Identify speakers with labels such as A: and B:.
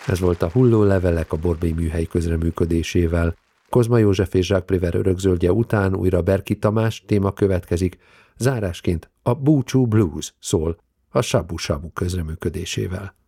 A: Ez volt a Hulló levelek a Borbély műhely közreműködésével. Kozma József és Jacques Prévert örökzöldje után újra Berki Tamás téma következik, zárásként a Búcsú Blues szól a Sabu Sabu közreműködésével.